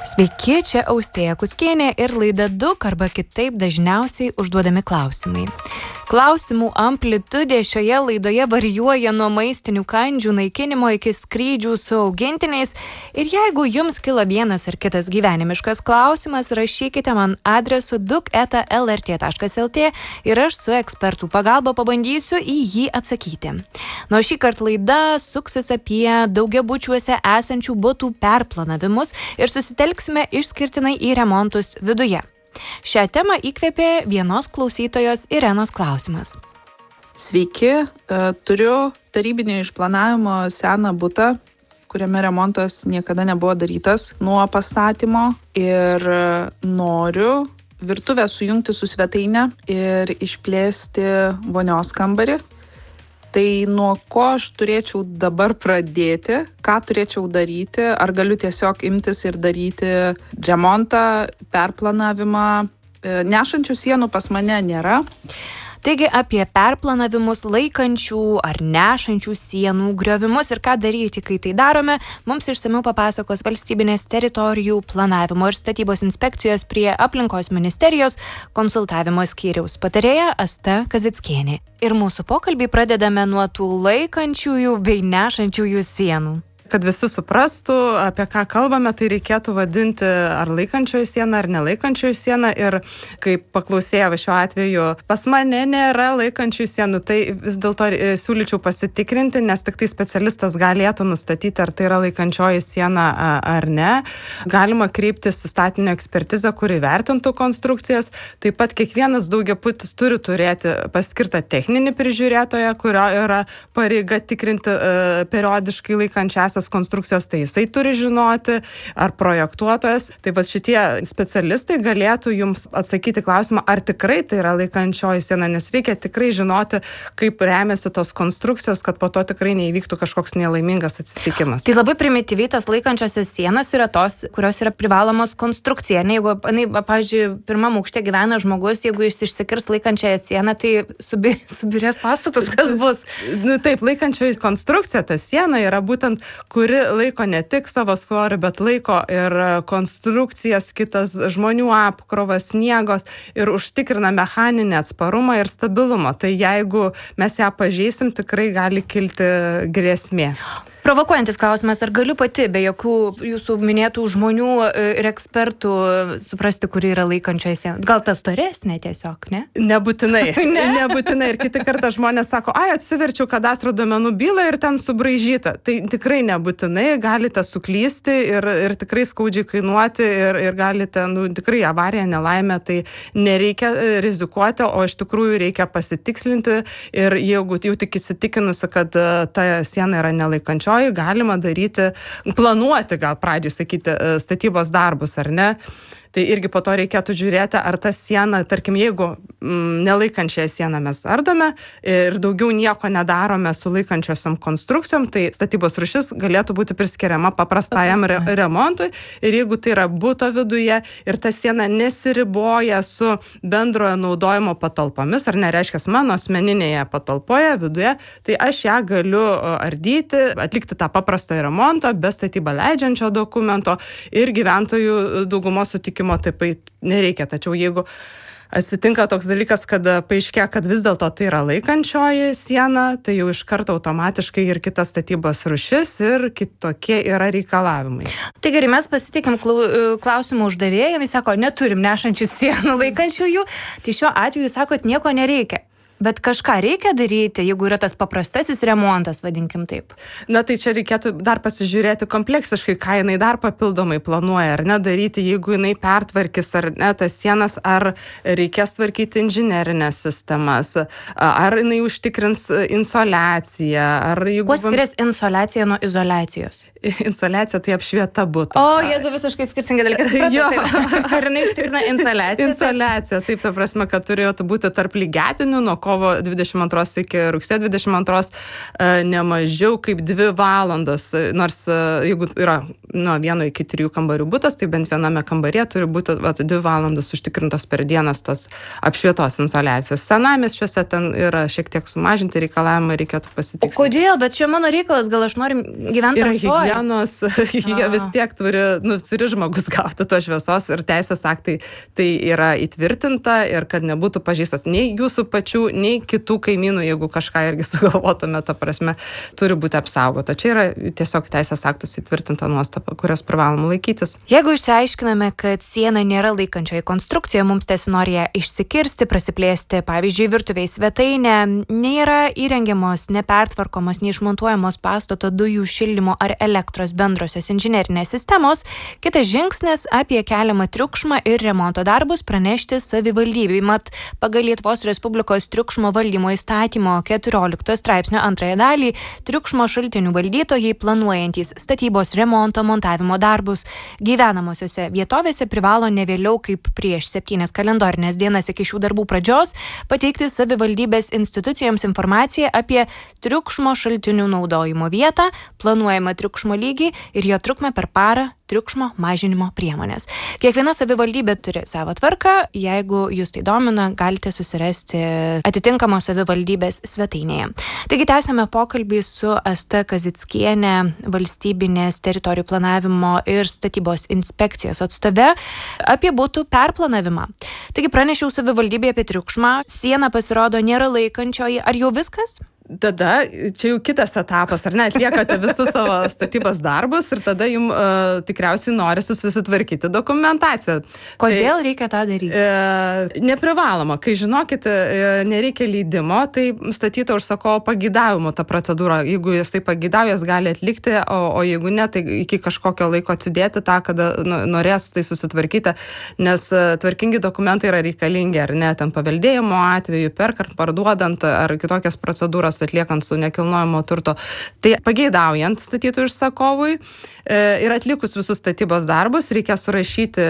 Sveiki, čia Austėja Kuskienė ir laida 2 arba kitaip dažniausiai užduodami klausimai. Klausimų amplitudė šioje laidoje varijuoja nuo maistinių kandžių naikinimo iki skrydžių su augintiniais. Ir jeigu jums kilo vienas ar kitas gyvenimiškas klausimas, rašykite man adresu duk@lrt.lt ir aš su ekspertų pagalba pabandysiu į jį atsakyti. Nuo šį kartą laida suksis apie daugiabučiuose esančių butų perplanavimus ir susitelksime išskirtinai į remontus viduje. Šią temą įkvėpė vienos klausytojos Irenos klausimas. Sveiki, turiu tarybinio išplanavimo seną butą, kuriame remontas niekada nebuvo darytas nuo pastatymo ir noriu virtuvę sujungti su svetaine ir išplėsti vonios kambarį. Tai nuo ko aš turėčiau dabar pradėti, ką turėčiau daryti, ar galiu tiesiog imtis ir daryti remontą, perplanavimą. Nešančių sienų pas mane nėra. Taigi apie perplanavimus, laikančių ar nešančių sienų griovimus ir ką daryti, kai tai darome, mums išsamiau papasakos Valstybinės teritorijų planavimo ir statybos inspekcijos prie Aplinkos ministerijos konsultavimo skyriaus patarėja Asta Kazickienė. Ir mūsų pokalbį pradedame nuo tų laikančiųjų bei nešančiųjų sienų. Kad visi suprastų, apie ką kalbame, tai reikėtų vadinti ar laikančioji siena, ar nelaikančioji siena. Ir kaip paklausėjo šiuo atveju, pas mane nėra laikančiųjų sienų, tai vis dėlto siūlyčiau pasitikrinti, nes tik tai specialistas galėtų nustatyti, ar tai yra laikančioji siena ar ne. Galima kreiptis į statinio ekspertizę, kuri vertintų konstrukcijas. Taip pat kiekvienas daugiabutis turi turėti paskirtą techninį prižiūrėtoją, kurio yra pareiga tikrinti periodiškai laikančiąsias konstrukcijos, tai jisai turi žinoti, ar projektuotojas. Tai va šitie specialistai galėtų jums atsakyti klausimą, ar tikrai tai yra laikančioji siena, nes reikia tikrai žinoti, kaip remiasi tos konstrukcijos, kad po to tikrai neįvyktų kažkoks nelaimingas atsitikimas. Tai labai primityviai tas laikančiosios sienos yra tos, kurios yra privalomos konstrukcija. Ne, jeigu, pavyzdžiui, pirmam aukšte gyvena žmogus, jeigu jis išsikirs laikančiąją sieną, tai subirės pastatas, kas bus? Taip, laikančioji konstrukcija, ta siena yra būtent kuri laiko ne tik savo svorį, bet laiko ir konstrukcijas, kitas žmonių apkrovas, sniegos ir užtikrina mechaninį atsparumą ir stabilumą. Tai jeigu mes ją pažeisim, tikrai gali kilti grėsmė. Provokuojantis klausimas, ar galiu pati be jokių jūsų minėtų žmonių ir ekspertų suprasti, kuri yra laikančioji siena? Gal ta storesnė tiesiog, ne? Nebūtinai. Nebūtinai. Ir kitą kartą žmonės sako, atsiverčiau kadastro duomenų bylą ir ten subraižyta. Tai tikrai nebūtinai, galite suklysti ir tikrai skaudžiai kainuoti ir galite, tikrai avariją, nelaimę, tai nereikia rizikuoti, o iš tikrųjų reikia pasitikslinti ir jeigu jau tik įsitikinusi, kad ta siena yra nelaikančioji, galima daryti, planuoti gal pradžiai, sakyti, statybos darbus, ar ne? Tai irgi po to reikėtų žiūrėti, ar ta siena, tarkim, jeigu nelaikančią sieną mes ardome ir daugiau nieko nedarome su laikančiosiom konstrukcijom, tai statybos rūšis galėtų būti priskiriama paprastajam remontui. Ir jeigu tai yra buto viduje ir ta siena nesiriboja su bendrojo naudojimo patalpomis, ar nereiškia mano asmeninėje patalpoje viduje, tai aš ją galiu ardyti, atlikti tą paprastą remontą be statybą leidžiančio dokumento ir gyventojų daugumos sutikimo taip nereikia. Tačiau jeigu atsitinka toks dalykas, kad paaiškėja, kad vis dėlto tai yra laikančioji siena, tai jau iš karto automatiškai ir kita statybos rūšis ir kitokie yra reikalavimai. Tai gerai, mes pasitikim klausimų uždavėjai, jis sako, neturim nešančių sienų laikančiųjų, tai šiuo atveju jūs sakot, nieko nereikia. Bet kažką reikia daryti, jeigu yra tas paprastasis remontas, vadinkim taip. Na tai čia reikėtų dar pasižiūrėti kompleksiškai, ką jinai dar papildomai planuoja, ar ne daryti, jeigu jinai pertvarkys ar ne tas sienas, ar reikės tvarkyti inžinerinės sistemas, ar jinai užtikrins insoliaciją, ar jeigu... Kuo skiriasi insoliacija nuo izoliacijos? Insoliacija tai apšvieta būtų. O, Jėzu, visiškai skirtingai dalykas. Ar jinai užtikrina insoliaciją? Insoliacija, taip, ta prasme, kad turėtų būti tarp lygiatinių, nuo ko kovo 22 iki rugsėjo 22 ne mažiau kaip 2 valandos, nors jeigu yra nuo 1 iki 3 kambarių butas, tai bent viename kambaryje turi būti 2 valandos užtikrintos per dienas tos apšvietos instaliacijos. Senamiesčiuose ten yra šiek tiek sumažinti reikalavimai, reikėtų pasitikslinti. O kodėl? Bet čia mano reikalas, gal aš noriu gyventi yra tamsoj. higienos, jie vis tiek turi žmogus gauti to šviesos ir teisės aktai tai yra įtvirtinta ir kad nebūtų pažeistos nei jūsų pačių, nei kitų kaimynų, jeigu kažką irgi sugalvotume, ta prasme, turi būti apsaugota. Čia yra tiesiog teisės aktus įtvirtinta nuostata, kurios privalom laikytis. Jeigu išsiaiškiname, kad siena nėra laikančioji konstrukcija, mums tesinori ją išsikirsti, prasiplėsti, pavyzdžiui, virtuvėj svetainę, nėra įrengiamos, nepertvarkomos, neišmontuojamos pastato dujų, šildymo ar elektros bendrosios inžinerinės sistemos, kitas žingsnis apie keliamą triukšmą ir remonto darbus pranešti savivaldybei. Mat, pagal Lietuvos Respublikos triukšmo valdymo įstatymo 14 straipsnio 2 dalį, triukšmo šaltinių valdytojai planuojantys statybos, remonto, montavimo darbus gyvenamosiose vietovėse privalo ne vėliau kaip prieš 7 kalendorinės dienas iki šių darbų pradžios pateikti savivaldybės institucijoms informaciją apie triukšmo šaltinių naudojimo vietą, planuojamą triukšmo lygį ir jo trukmę per parą, triukšmo mažinimo priemonės. Kiekviena savivaldybė turi savo tvarką, jeigu jūs tai domina, galite susirasti atitinkamos savivaldybės svetainėje. Taigi tęsiame pokalbį su Asta Kazickienė, valstybinės teritorijų planavimo ir statybos inspekcijos atstove apie butų perplanavimą. Taigi pranešiau savivaldybėje apie triukšmą, siena pasirodo nėra laikančioji, ar jau viskas? Tada čia jau kitas etapas, ar ne, atliekate visus savo statybos darbus ir tada jums tikriausiai norisi susitvarkyti dokumentaciją. Kodėl reikia tą daryti? Neprivaloma. Kai žinokite, nereikia leidimo, tai statyto užsakovo pageidavimo ta procedūra. Jeigu jisai pageidaujas, gali atlikti, o jeigu ne, tai iki kažkokio laiko atsidėti tą, kada norės tai susitvarkyti, nes tvarkingi dokumentai yra reikalingi, ar ne, ten paveldėjimo atveju, perkant, parduodant ar kitokias procedūras atliekant su nekilnojamo turto. Tai pageidaujant statytojų užsakovui ir atlikus visus statybos darbus, reikia surašyti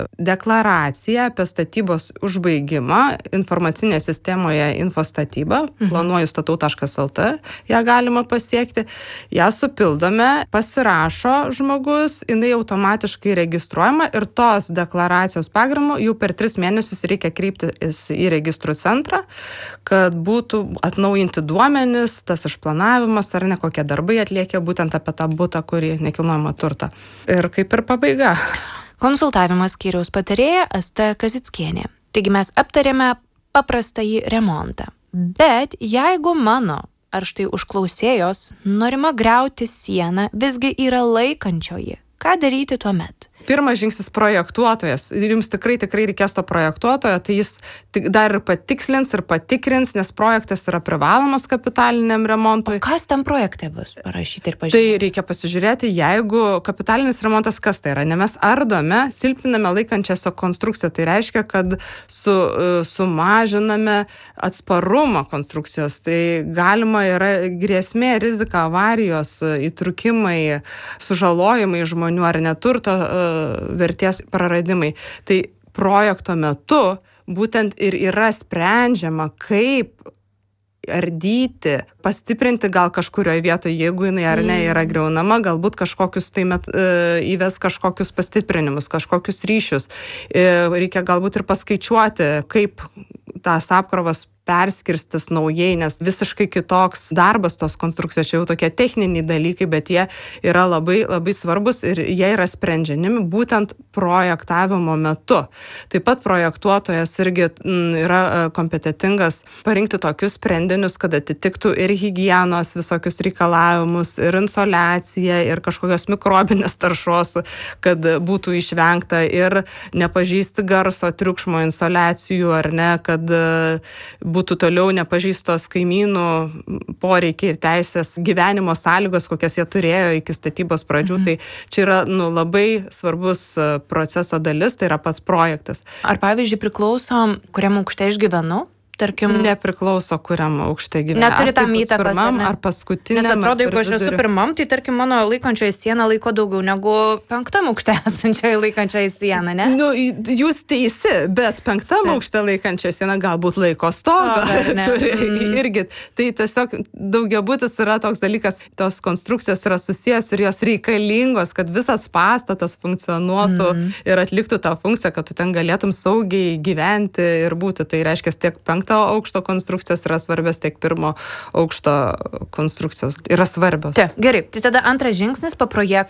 deklaraciją apie statybos užbaigimą informacinėje sistemoje Infostatyba, planuoju.statau.lt, ją galima pasiekti, ją supildome, pasirašo žmogus, jinai automatiškai registruojama ir tos deklaracijos pagrindu jau per 3 mėnesius reikia kreiptis į registrų centrą, kad būtų atnaujinti duomenys, tas išplanavimas ar ne, kokie darbai atliekė būtent apie tą butą, kurį nekilnojamą turtą. Ir kaip ir pabaiga. Konsultavimo skyriaus patarėja Asta Kazickienė. Taigi mes aptarėme paprastąjį remontą. Bet jeigu mano, ar štai užklausėjos, norima griauti sieną, visgi yra laikančioji, ką daryti tuomet? Pirmas žingsnis projektuotojas. Ir jums tikrai reikės to projektuotojo, tai jis dar ir patikslins ir patikrins, nes projektas yra privalomas kapitaliniam remontui. O kas tam projekte bus parašyti ir pažiūrėti? Tai reikia pasižiūrėti, jeigu kapitalinis remontas, kas tai yra, ne mes ardome, silpniname laikančią konstrukciją, tai reiškia, kad sumažiname atsparumą konstrukcijos, tai galima yra grėsmė, rizika, avarijos, įtrūkimai, sužalojimai žmonių ar neturto vertės praradimai. Tai projekto metu būtent ir yra sprendžiama, kaip ardyti, pastiprinti gal kažkurioje vietoje, jeigu jinai ar ne yra griaunama, galbūt kažkokius įves kažkokius pastiprinimus, kažkokius ryšius. Reikia galbūt ir paskaičiuoti, kaip tas apkrovas perskirstis naujai, nes visiškai kitoks darbas tos konstrukcijos, čia jau tokie techniniai dalykai, bet jie yra labai, labai svarbus ir jie yra sprendžiami būtent projektavimo metu. Taip pat projektuotojas irgi yra kompetentingas parinkti tokius sprendinius, kad atitiktų ir higienos visokius reikalavimus, ir insoliaciją, ir kažkokios mikrobinės taršos, kad būtų išvengta, ir nepažįsti garso, triukšmo, insoliacijų, ar ne, kad būtų toliau nepažįstos kaimynų poreikiai ir teisės, gyvenimo sąlygos, kokias jie turėjo iki statybos pradžių. Tai čia yra labai svarbus proceso dalis, tai yra pats projektas. Ar pavyzdžiui priklauso, kuriam aukšte aš gyvenu? tarkim. Nepriklauso, kuriam aukšte gyveni. Neturi tam įtakos. Pirmam ar paskutiniam. Nes atrodo, jeigu aš esu pirmam, tai tarkim mano laikančioji siena laiko daugiau negu 5 aukšte esančioji laikančioji siena, ne? Nu, jūs teisi, bet 5 aukšte laikančioji siena galbūt laiko stogą. Irgi. Tai tiesiog daugiabutis yra toks dalykas, tos konstrukcijos yra susijęs ir jos reikalingos, kad visas pastatas funkcionuotų ir atliktų tą funkciją, kad tu ten galėtum saugiai gyventi ir būti. Tai reiškia, tiek 5 aukšto konstrukcijos yra svarbios, tiek 1 aukšto konstrukcijos yra svarbios. Gerai, tai tada antras žingsnis,